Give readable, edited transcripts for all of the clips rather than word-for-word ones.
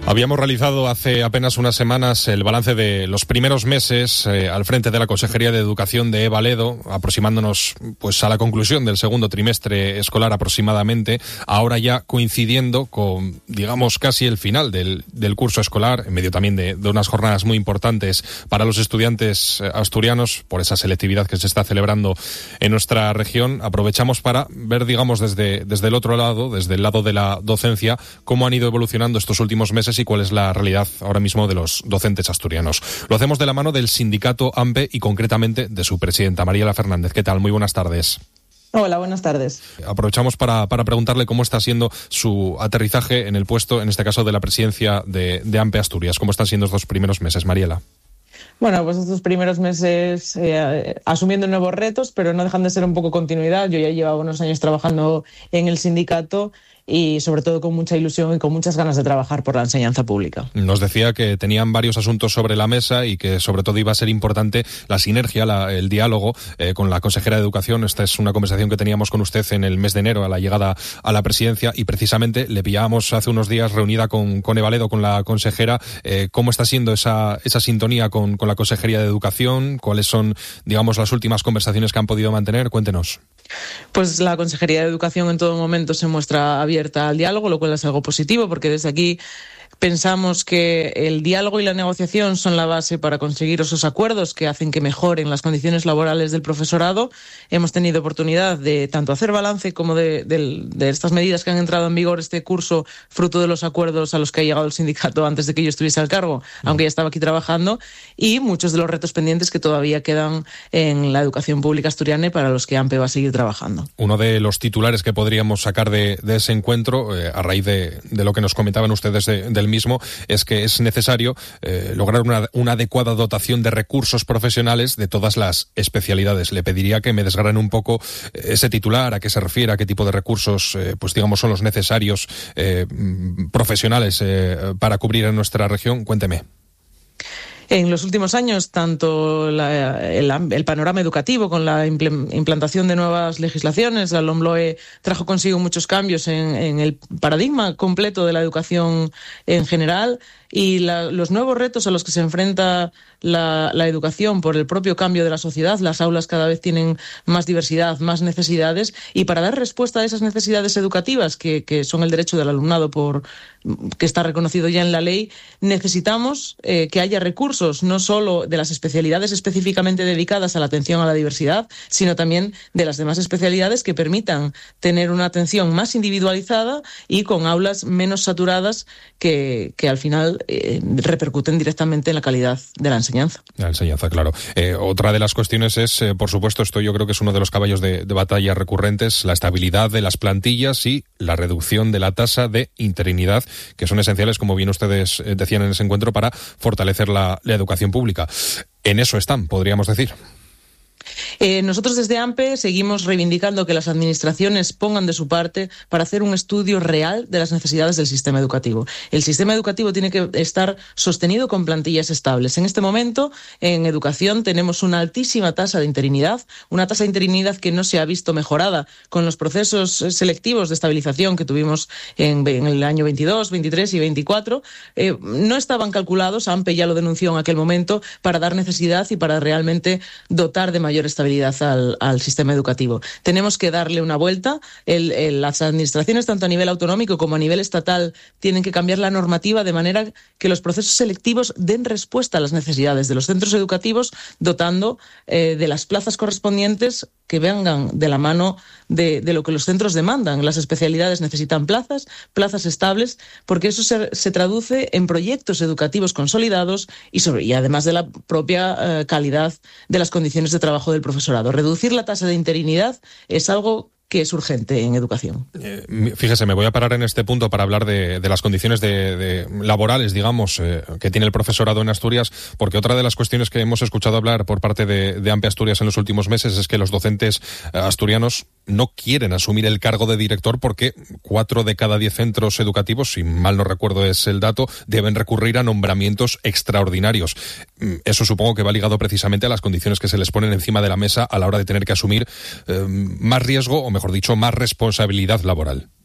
Habíamos realizado hace apenas unas semanas el balance de los primeros meses al frente de la Consejería de Educación de Eva Ledo, aproximándonos pues a la conclusión del segundo trimestre escolar aproximadamente, ahora ya coincidiendo con, digamos, casi el final del curso escolar, en medio también de unas jornadas muy importantes para los estudiantes asturianos por esa selectividad que se está celebrando en nuestra región. Aprovechamos para ver, digamos, desde el otro lado, desde el lado de la docencia, cómo han ido evolucionando estos últimos meses y cuál es la realidad ahora mismo de los docentes asturianos. Lo hacemos de la mano del sindicato AMPE y concretamente de su presidenta, Mariela Fernández. ¿Qué tal? Muy buenas tardes. Hola, buenas tardes. Aprovechamos para preguntarle cómo está siendo su aterrizaje en el puesto, en este caso de la presidencia de AMPE Asturias. ¿Cómo están siendo estos primeros meses, Mariela? Bueno, pues estos primeros meses asumiendo nuevos retos, pero no dejan de ser un poco continuidad. Yo ya llevaba unos años trabajando en el sindicato y sobre todo con mucha ilusión y con muchas ganas de trabajar por la enseñanza pública. Nos decía que tenían varios asuntos sobre la mesa y que sobre todo iba a ser importante la sinergia, el diálogo con la consejera de Educación. Esta es una conversación que teníamos con usted en el mes de enero a la llegada a la presidencia y precisamente le pillábamos hace unos días reunida con Eva Ledo, con la consejera. ¿Cómo está siendo esa sintonía con la Consejería de Educación? ¿Cuáles son, digamos, las últimas conversaciones que han podido mantener? Cuéntenos. Pues la Consejería de Educación en todo momento se muestra abierta al diálogo, lo cual es algo positivo, porque desde aquí pensamos que el diálogo y la negociación son la base para conseguir esos acuerdos que hacen que mejoren las condiciones laborales del profesorado. Hemos tenido oportunidad de tanto hacer balance como de estas medidas que han entrado en vigor este curso, fruto de los acuerdos a los que ha llegado el sindicato antes de que yo estuviese al cargo, aunque ya estaba aquí trabajando, y muchos de los retos pendientes que todavía quedan en la educación pública asturiana y para los que AMPE va a seguir trabajando. Uno de los titulares que podríamos sacar de ese encuentro, a raíz de lo que nos comentaban ustedes del mismo, es que es necesario lograr una adecuada dotación de recursos profesionales de todas las especialidades. Le pediría que me desgrane un poco ese titular, a qué se refiere, a qué tipo de recursos, pues digamos, son los necesarios profesionales para cubrir en nuestra región. Cuénteme. En los últimos años, tanto el panorama educativo con la implantación de nuevas legislaciones, la LOMLOE trajo consigo muchos cambios en el paradigma completo de la educación en general y los nuevos retos a los que se enfrenta la educación por el propio cambio de la sociedad. Las aulas cada vez tienen más diversidad, más necesidades, y para dar respuesta a esas necesidades educativas que son el derecho del alumnado que está reconocido ya en la ley, necesitamos que haya recursos no solo de las especialidades específicamente dedicadas a la atención a la diversidad, sino también de las demás especialidades que permitan tener una atención más individualizada y con aulas menos saturadas que al final repercuten directamente en la calidad de la enseñanza. La enseñanza, claro. Otra de las cuestiones es, por supuesto, esto yo creo que es uno de los caballos de batalla recurrentes, la estabilidad de las plantillas y la reducción de la tasa de interinidad, que son esenciales, como bien ustedes decían en ese encuentro, para fortalecer la educación pública. En eso están, podríamos decir. Nosotros desde AMPE seguimos reivindicando que las administraciones pongan de su parte para hacer un estudio real de las necesidades del sistema educativo. El sistema educativo tiene que estar sostenido con plantillas estables. En este momento, en educación, tenemos una altísima tasa de interinidad, una tasa de interinidad que no se ha visto mejorada con los procesos selectivos de estabilización que tuvimos en el año 22, 23 y 24. No estaban calculados, AMPE ya lo denunció en aquel momento, para dar necesidad y para realmente dotar de mayor estabilidad al sistema educativo. Tenemos que darle una vuelta. Las administraciones, tanto a nivel autonómico como a nivel estatal, tienen que cambiar la normativa de manera que los procesos selectivos den respuesta a las necesidades de los centros educativos, dotando de las plazas correspondientes que vengan de la mano de lo que los centros demandan. Las especialidades necesitan plazas estables, porque eso se traduce en proyectos educativos consolidados y además de la propia calidad de las condiciones de trabajo del profesorado. Reducir la tasa de interinidad es algo que es urgente en educación. Fíjese, me voy a parar en este punto para hablar de las condiciones de laborales, digamos, que tiene el profesorado en Asturias, porque otra de las cuestiones que hemos escuchado hablar por parte de AMPE Asturias en los últimos meses es que los docentes asturianos no quieren asumir el cargo de director porque 4 de cada 10 centros educativos, si mal no recuerdo es el dato, deben recurrir a nombramientos extraordinarios. Eso supongo que va ligado precisamente a las condiciones que se les ponen encima de la mesa a la hora de tener que asumir más riesgo, o mejor dicho, más responsabilidad laboral.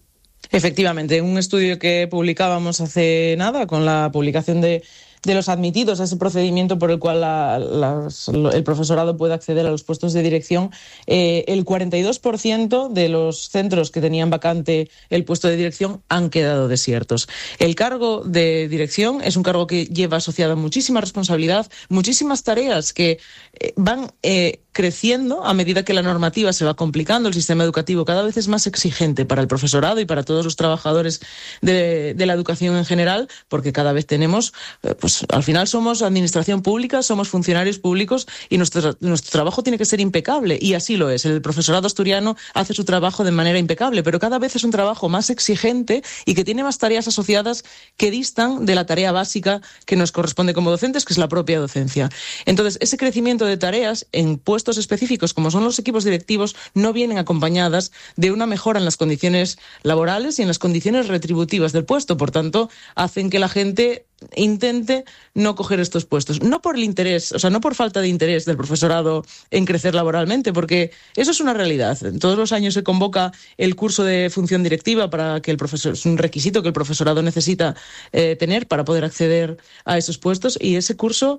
Efectivamente, en un estudio que publicábamos hace nada, con la publicación de los admitidos a ese procedimiento por el cual el profesorado puede acceder a los puestos de dirección, el 42% de los centros que tenían vacante el puesto de dirección han quedado desiertos. El cargo de dirección es un cargo que lleva asociada muchísima responsabilidad, muchísimas tareas que van creciendo a medida que la normativa se va complicando. El sistema educativo cada vez es más exigente para el profesorado y para todos los trabajadores de la educación en general, porque cada vez tenemos, al final somos administración pública, somos funcionarios públicos y nuestro trabajo tiene que ser impecable, y así lo es. El profesorado asturiano hace su trabajo de manera impecable, pero cada vez es un trabajo más exigente y que tiene más tareas asociadas que distan de la tarea básica que nos corresponde como docentes, que es la propia docencia. Entonces, ese crecimiento de tareas en puestos específicos, como son los equipos directivos, no vienen acompañadas de una mejora en las condiciones laborales y en las condiciones retributivas del puesto. Por tanto, hacen que la gente intente no coger estos puestos, no por el interés, no por falta de interés del profesorado en crecer laboralmente, porque eso es una realidad. Todos los años se convoca el curso de función directiva para que es un requisito que el profesorado necesita tener para poder acceder a esos puestos, y ese curso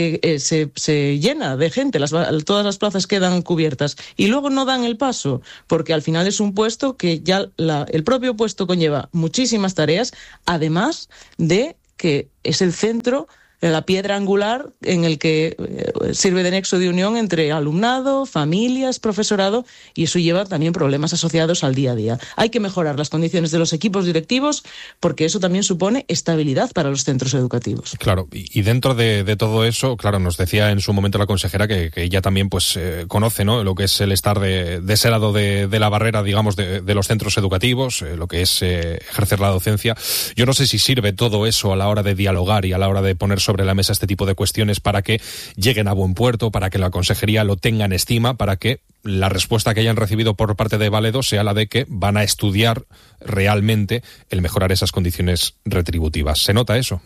se llena de gente, todas las plazas quedan cubiertas y luego no dan el paso, porque al final es un puesto que ya el propio puesto conlleva muchísimas tareas, además de que es el centro, la piedra angular en el que sirve de nexo de unión entre alumnado, familias, profesorado, y eso lleva también problemas asociados al día a día. Hay que mejorar las condiciones de los equipos directivos porque eso también supone estabilidad para los centros educativos. Claro, y dentro de todo eso, claro, nos decía en su momento la consejera que ella también conoce, ¿no?, lo que es el estar de ese lado de la barrera, digamos, de los centros educativos, lo que es ejercer la docencia. Yo no sé si sirve todo eso a la hora de dialogar y a la hora de poner sobre la mesa este tipo de cuestiones para que lleguen a buen puerto, para que la consejería lo tenga en estima, para que la respuesta que hayan recibido por parte de Valedo sea la de que van a estudiar realmente el mejorar esas condiciones retributivas. ¿Se nota eso?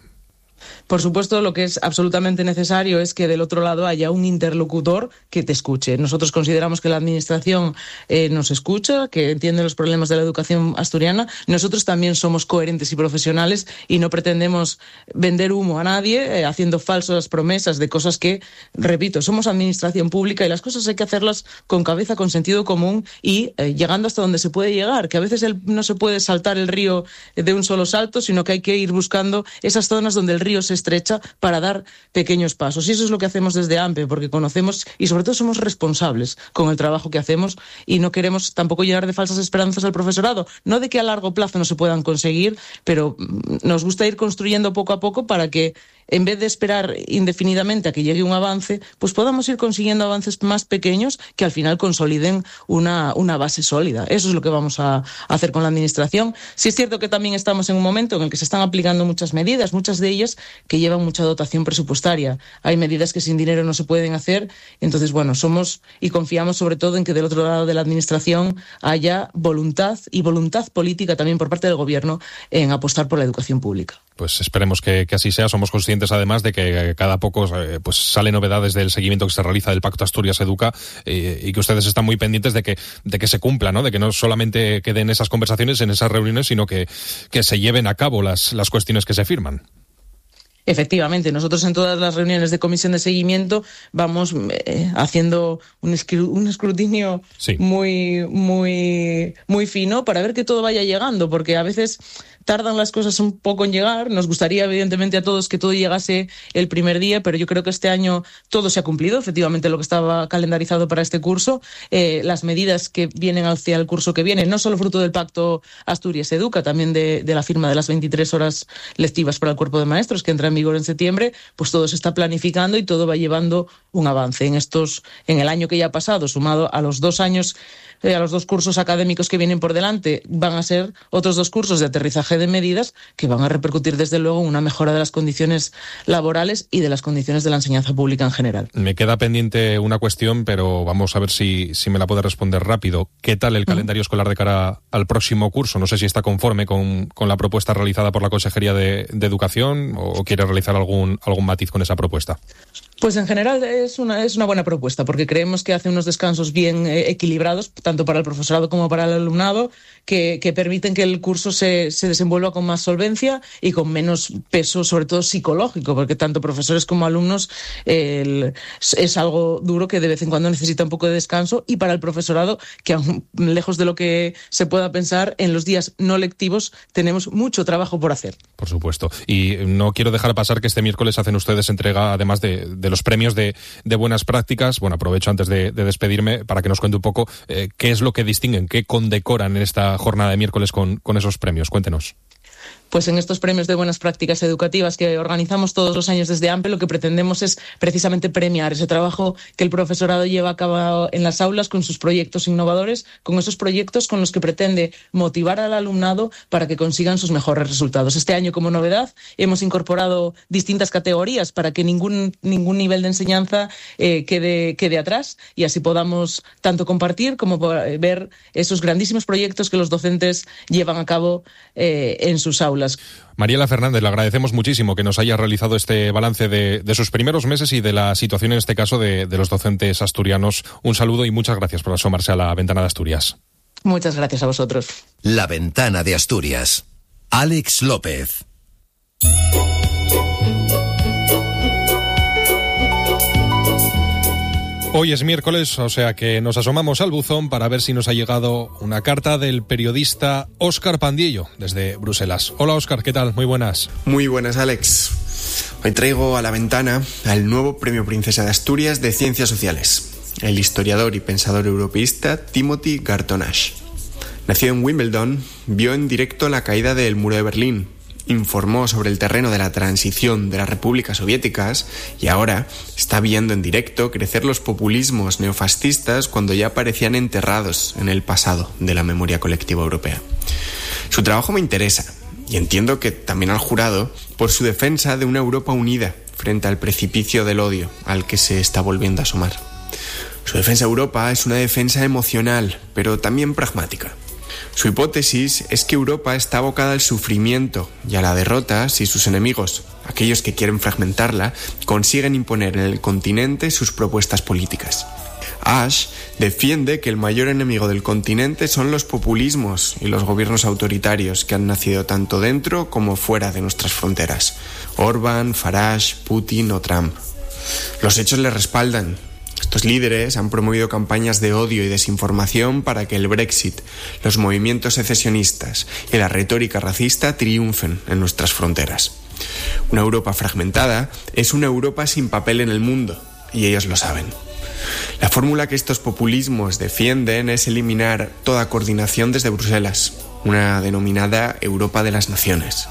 Por supuesto, lo que es absolutamente necesario es que del otro lado haya un interlocutor que te escuche. Nosotros consideramos que la Administración nos escucha, que entiende los problemas de la educación asturiana. Nosotros también somos coherentes y profesionales y no pretendemos vender humo a nadie haciendo falsas promesas de cosas que, repito, somos Administración pública y las cosas hay que hacerlas con cabeza, con sentido común y llegando hasta donde se puede llegar, que a veces no se puede saltar el río de un solo salto, sino que hay que ir buscando esas zonas donde el río se estrecha para dar pequeños pasos. Y eso es lo que hacemos desde AMPE, porque conocemos y sobre todo somos responsables con el trabajo que hacemos y no queremos tampoco llenar de falsas esperanzas al profesorado. No de que a largo plazo no se puedan conseguir, pero nos gusta ir construyendo poco a poco para que, en vez de esperar indefinidamente a que llegue un avance, pues podamos ir consiguiendo avances más pequeños que al final consoliden una base sólida. Eso es lo que vamos a hacer con la Administración. Sí es cierto que también estamos en un momento en el que se están aplicando muchas medidas, muchas de ellas que llevan mucha dotación presupuestaria. Hay medidas que sin dinero no se pueden hacer. Entonces, somos y confiamos sobre todo en que del otro lado de la Administración haya voluntad y voluntad política también por parte del Gobierno en apostar por la educación pública. Pues esperemos que así sea. Somos conscientes además de que cada poco salen novedades del seguimiento que se realiza del Pacto Asturias Educa y que ustedes están muy pendientes de que se cumpla, ¿no? De que no solamente queden esas conversaciones en esas reuniones, sino que se lleven a cabo las cuestiones que se firman. Efectivamente, nosotros en todas las reuniones de comisión de seguimiento vamos haciendo un escrutinio sí, muy, muy, muy fino para ver que todo vaya llegando, porque a veces tardan las cosas un poco en llegar. Nos gustaría, evidentemente, a todos que todo llegase el primer día, pero yo creo que este año todo se ha cumplido, efectivamente, lo que estaba calendarizado para este curso. Las medidas que vienen hacia el curso que viene, no solo fruto del Pacto Asturias Educa, también de la firma de las 23 horas lectivas para el cuerpo de maestros, que entra en vigor en septiembre, pues todo se está planificando y todo va llevando un avance. En el año que ya ha pasado, sumado a los 2 años, a los 2 cursos académicos que vienen por delante, van a ser otros 2 cursos de aterrizaje encaje de medidas que van a repercutir desde luego en una mejora de las condiciones laborales y de las condiciones de la enseñanza pública en general. Me queda pendiente una cuestión, pero vamos a ver si me la puede responder rápido. ¿Qué tal el calendario escolar de cara al próximo curso? No sé si está conforme con la propuesta realizada por la Consejería de Educación o quiere realizar algún matiz con esa propuesta. Pues en general es una buena propuesta, porque creemos que hace unos descansos bien equilibrados, tanto para el profesorado como para el alumnado, que permiten que el curso se desenvuelva con más solvencia y con menos peso, sobre todo psicológico, porque tanto profesores como alumnos es algo duro que de vez en cuando necesita un poco de descanso, y para el profesorado, que aún lejos de lo que se pueda pensar, en los días no lectivos tenemos mucho trabajo por hacer. Por supuesto. Y no quiero dejar pasar que este miércoles hacen ustedes entrega, además de los premios de buenas prácticas. Bueno, aprovecho antes de despedirme para que nos cuente un poco qué es lo que distinguen, qué condecoran en esta jornada de miércoles con esos premios. Cuéntenos. Pues en estos premios de buenas prácticas educativas que organizamos todos los años desde AMPE, lo que pretendemos es precisamente premiar ese trabajo que el profesorado lleva a cabo en las aulas con sus proyectos innovadores, con esos proyectos con los que pretende motivar al alumnado para que consigan sus mejores resultados. Este año, como novedad, hemos incorporado distintas categorías para que ningún nivel de enseñanza quede atrás, y así podamos tanto compartir como ver esos grandísimos proyectos que los docentes llevan a cabo en sus aulas. Mariela Fernández, le agradecemos muchísimo que nos haya realizado este balance de sus primeros meses y de la situación, en este caso, de los docentes asturianos. Un saludo y muchas gracias por asomarse a La Ventana de Asturias. Muchas gracias a vosotros. La Ventana de Asturias. Alex López. Hoy es miércoles, o sea que nos asomamos al buzón para ver si nos ha llegado una carta del periodista Óscar Pandillo, desde Bruselas. Hola Óscar, ¿qué tal? Muy buenas. Muy buenas, Alex. Hoy traigo a la ventana al nuevo Premio Princesa de Asturias de Ciencias Sociales, el historiador y pensador europeísta Timothy Garton-Ash. Nacido en Wimbledon, vio en directo la caída del muro de Berlín, informó sobre el terreno de la transición de las repúblicas soviéticas y ahora está viendo en directo crecer los populismos neofascistas cuando ya parecían enterrados en el pasado de la memoria colectiva europea. Su trabajo me interesa y entiendo que también al jurado por su defensa de una Europa unida frente al precipicio del odio al que se está volviendo a asomar. Su defensa de Europa es una defensa emocional, pero también pragmática. Su hipótesis es que Europa está abocada al sufrimiento y a la derrota si sus enemigos, aquellos que quieren fragmentarla, consiguen imponer en el continente sus propuestas políticas. Ash defiende que el mayor enemigo del continente son los populismos y los gobiernos autoritarios que han nacido tanto dentro como fuera de nuestras fronteras. Orbán, Farage, Putin o Trump. Los hechos le respaldan. Estos líderes han promovido campañas de odio y desinformación para que el Brexit, los movimientos secesionistas y la retórica racista triunfen en nuestras fronteras. Una Europa fragmentada es una Europa sin papel en el mundo, y ellos lo saben. La fórmula que estos populismos defienden es eliminar toda coordinación desde Bruselas, una denominada Europa de las Naciones.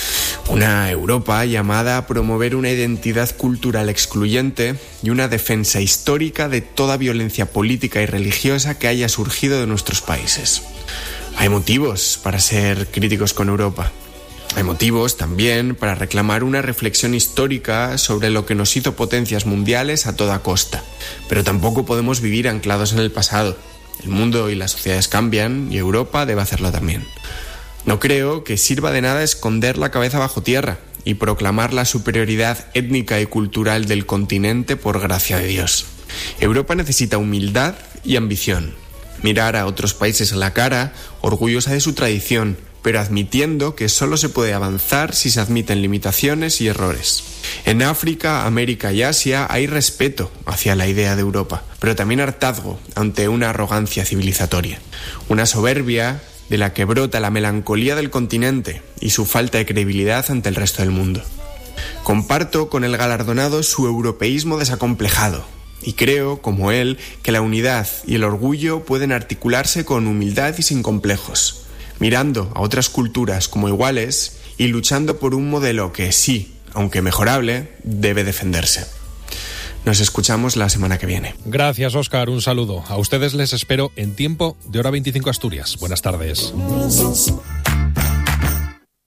Una Europa llamada a promover una identidad cultural excluyente y una defensa histórica de toda violencia política y religiosa que haya surgido de nuestros países. Hay motivos para ser críticos con Europa. Hay motivos también para reclamar una reflexión histórica sobre lo que nos hizo potencias mundiales a toda costa. Pero tampoco podemos vivir anclados en el pasado. El mundo y las sociedades cambian y Europa debe hacerlo también. No creo que sirva de nada esconder la cabeza bajo tierra y proclamar la superioridad étnica y cultural del continente por gracia de Dios. Europa necesita humildad y ambición. Mirar a otros países a la cara, orgullosa de su tradición, pero admitiendo que solo se puede avanzar si se admiten limitaciones y errores. En África, América y Asia hay respeto hacia la idea de Europa, pero también hartazgo ante una arrogancia civilizatoria, una soberbia de la que brota la melancolía del continente y su falta de credibilidad ante el resto del mundo. Comparto con el galardonado su europeísmo desacomplejado y creo, como él, que la unidad y el orgullo pueden articularse con humildad y sin complejos, mirando a otras culturas como iguales y luchando por un modelo que sí, aunque mejorable, debe defenderse. Nos escuchamos la semana que viene. Gracias, Óscar. Un saludo. A ustedes les espero en Tiempo de Hora 25 Asturias. Buenas tardes.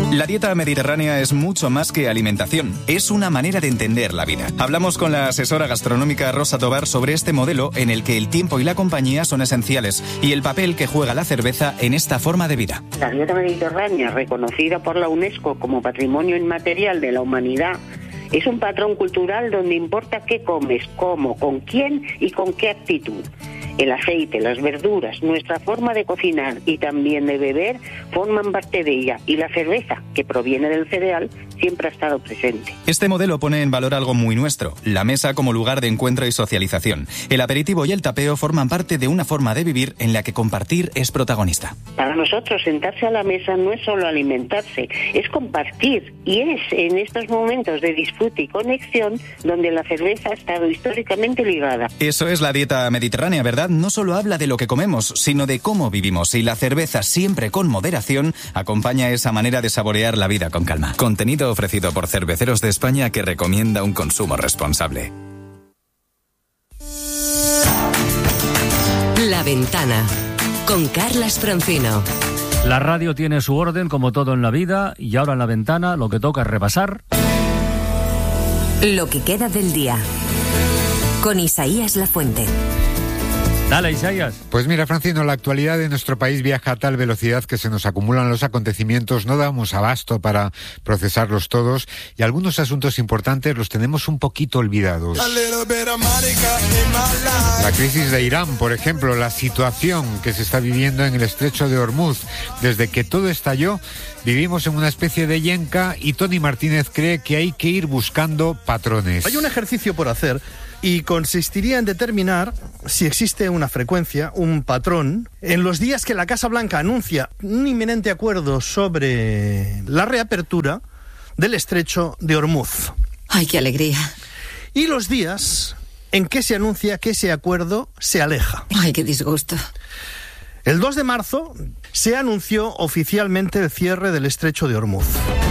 La dieta mediterránea es mucho más que alimentación, es una manera de entender la vida. Hablamos con la asesora gastronómica Rosa Tobar sobre este modelo en el que el tiempo y la compañía son esenciales y el papel que juega la cerveza en esta forma de vida. La dieta mediterránea, reconocida por la UNESCO como Patrimonio Inmaterial de la Humanidad, es un patrón cultural donde importa qué comes, cómo, con quién y con qué actitud. El aceite, las verduras, nuestra forma de cocinar y también de beber forman parte de ella, y la cerveza, que proviene del cereal, siempre ha estado presente. Este modelo pone en valor algo muy nuestro, la mesa como lugar de encuentro y socialización. El aperitivo y el tapeo forman parte de una forma de vivir en la que compartir es protagonista. Para nosotros, sentarse a la mesa no es solo alimentarse, es compartir, y es en estos momentos de disfrute y conexión donde la cerveza ha estado históricamente ligada. Eso es la dieta mediterránea, ¿verdad? No solo habla de lo que comemos, sino de cómo vivimos, y la cerveza, siempre con moderación, acompaña esa manera de saborear la vida con calma. Contenido ofrecido por Cerveceros de España, que recomienda un consumo responsable. La Ventana, con Carlas Francino. La radio tiene su orden, como todo en la vida, y ahora en La Ventana lo que toca es repasar lo que queda del día, con Isaías Lafuente. Dale, Isaías. Pues mira, Francino, la actualidad de nuestro país viaja a tal velocidad que se nos acumulan los acontecimientos, no damos abasto para procesarlos todos, y algunos asuntos importantes los tenemos un poquito olvidados. La crisis de Irán, por ejemplo, la situación que se está viviendo en el estrecho de Hormuz. Desde que todo estalló, vivimos en una especie de yenca, y Tony Martínez cree que hay que ir buscando patrones. Hay un ejercicio por hacer, y consistiría en determinar si existe una frecuencia, un patrón, en los días que la Casa Blanca anuncia un inminente acuerdo sobre la reapertura del estrecho de Hormuz. ¡Ay, qué alegría! Y los días en que se anuncia que ese acuerdo se aleja. ¡Ay, qué disgusto! El 2 de marzo se anunció oficialmente el cierre del estrecho de Hormuz.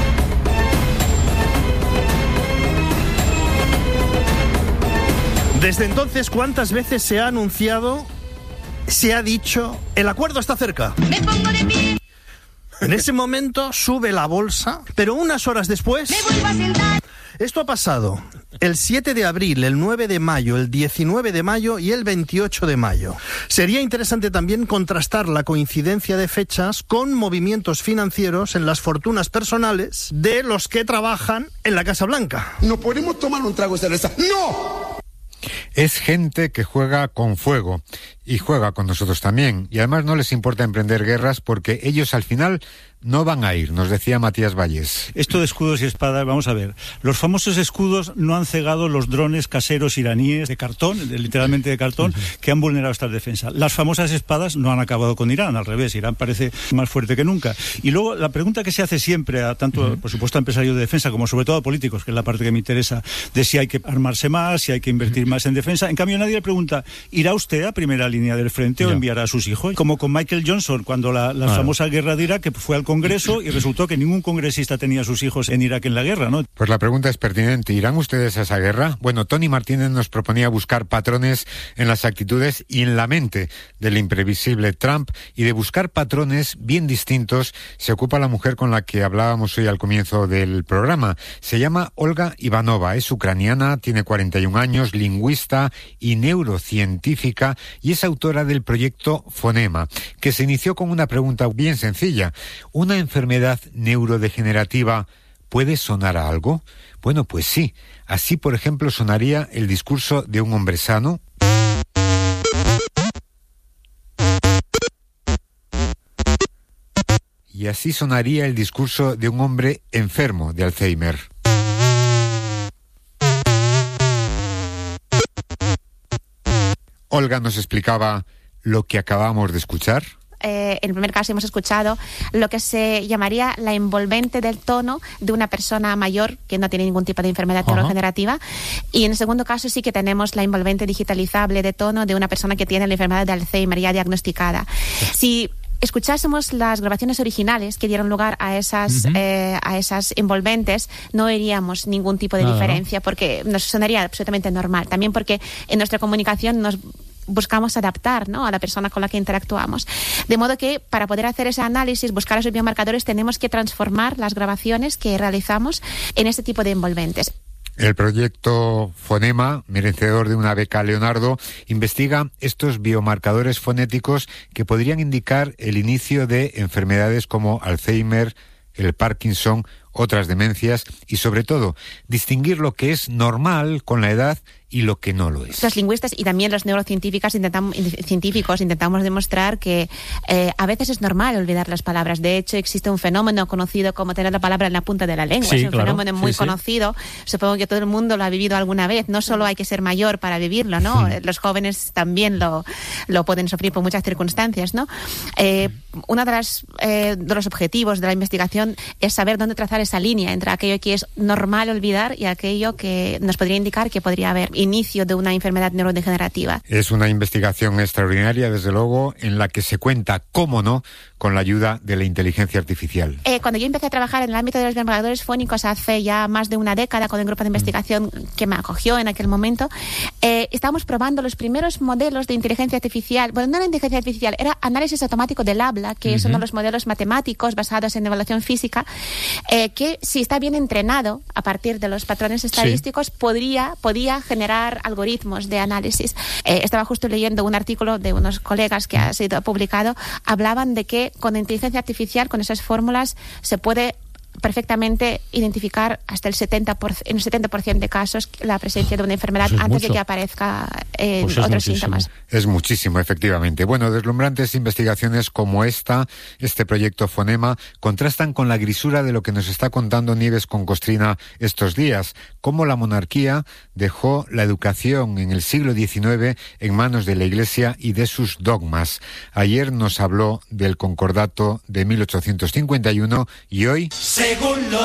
Desde entonces, ¿cuántas veces se ha anunciado, se ha dicho, el acuerdo está cerca? ¡Me pongo de pie! En ese momento sube la bolsa, pero unas horas después... ¡Me vuelvo a sentar! Esto ha pasado el 7 de abril, el 9 de mayo, el 19 de mayo y el 28 de mayo. Sería interesante también contrastar la coincidencia de fechas con movimientos financieros en las fortunas personales de los que trabajan en la Casa Blanca. ¿No podemos tomar un trago de cerveza? ¡No! Es gente que juega con fuego y juega con nosotros también, y además no les importa emprender guerras porque ellos al final no van a ir, nos decía Matías Valles. Esto de escudos y espadas, vamos a ver, los famosos escudos no han cegado los drones caseros iraníes de cartón, literalmente de cartón, que han vulnerado esta defensa. Las famosas espadas no han acabado con Irán, al revés, Irán parece más fuerte que nunca. Y luego la pregunta que se hace siempre a tanto, por supuesto, a empresarios de defensa como sobre todo a políticos, que es la parte que me interesa, de si hay que armarse más, si hay que invertir más en defensa. En cambio, nadie le pregunta, ¿irá usted a primera línea del frente o enviará a sus hijos? Como con Michael Johnson, cuando la famosa guerra de Irak, que fue al Congreso y resultó que ningún congresista tenía a sus hijos en Irak en la guerra, ¿no? Pues la pregunta es pertinente. ¿Irán ustedes a esa guerra? Bueno, Tony Martínez nos proponía buscar patrones en las actitudes y en la mente del imprevisible Trump, y de buscar patrones bien distintos se ocupa la mujer con la que hablábamos hoy al comienzo del programa. Se llama Olga Ivanova, es ucraniana, tiene 41 años, lingüista y neurocientífica, y es autora del proyecto Fonema, que se inició con una pregunta bien sencilla. ¿Una enfermedad neurodegenerativa puede sonar a algo? Bueno, pues sí. Así, por ejemplo, sonaría el discurso de un hombre sano. Y así sonaría el discurso de un hombre enfermo de Alzheimer. Olga nos explicaba lo que acabamos de escuchar. En el primer caso hemos escuchado lo que se llamaría la envolvente del tono de una persona mayor que no tiene ningún tipo de enfermedad neurodegenerativa, y en el segundo caso sí que tenemos la envolvente digitalizable de tono de una persona que tiene la enfermedad de Alzheimer ya diagnosticada. Si escuchásemos las grabaciones originales que dieron lugar a esas envolventes, no veríamos ningún tipo de diferencia, porque nos sonaría absolutamente normal. También porque en nuestra comunicación nos buscamos adaptar, ¿no?, a la persona con la que interactuamos. De modo que para poder hacer ese análisis, buscar esos biomarcadores, tenemos que transformar las grabaciones que realizamos en este tipo de envolventes. El proyecto Fonema, merecedor de una beca Leonardo, investiga estos biomarcadores fonéticos que podrían indicar el inicio de enfermedades como Alzheimer, el Parkinson, otras demencias y, sobre todo, distinguir lo que es normal con la edad y lo que no lo es. Los lingüistas y también los neurocientíficos intentamos demostrar que a veces es normal olvidar las palabras. De hecho, existe un fenómeno conocido como tener la palabra en la punta de la lengua. Sí, es un fenómeno muy conocido. Supongo que todo el mundo lo ha vivido alguna vez. No solo hay que ser mayor para vivirlo, ¿no? Los jóvenes también lo pueden sufrir por muchas circunstancias, ¿no? Uno de los objetivos de la investigación es saber dónde trazar esa línea entre aquello que es normal olvidar y aquello que nos podría indicar que podría haber inicio de una enfermedad neurodegenerativa. Es una investigación extraordinaria, desde luego, en la que se cuenta, cómo no, con la ayuda de la inteligencia artificial. Cuando yo empecé a trabajar en el ámbito de los biomarcadores fónicos hace ya más de una década, con el grupo de investigación que me acogió en aquel momento, estábamos probando los primeros modelos de inteligencia artificial. Bueno, no era inteligencia artificial, era análisis automático del habla, que es uno de los modelos matemáticos basados en evaluación física, que si está bien entrenado a partir de los patrones estadísticos, podía generar algoritmos de análisis. Estaba justo leyendo un artículo de unos colegas que ha sido publicado, hablaban de que con inteligencia artificial, con esas fórmulas, se puede perfectamente identificar hasta en el 70% de casos la presencia de una enfermedad antes de que aparezca otros síntomas. Es muchísimo, efectivamente. Bueno, deslumbrantes investigaciones como este proyecto Fonema, contrastan con la grisura de lo que nos está contando Nieves con Costrina estos días, cómo la monarquía dejó la educación en el siglo XIX en manos de la Iglesia y de sus dogmas. Ayer nos habló del Concordato de 1851 y hoy... Según los